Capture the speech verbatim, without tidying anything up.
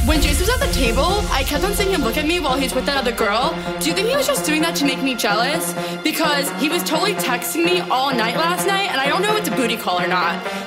When Jason was at the table, I kept on seeing him look at me while he's with that other girl. Do you think he was just doing that to make me jealous? Because he was totally texting me all night last night, and I don't know if it's a booty call or not.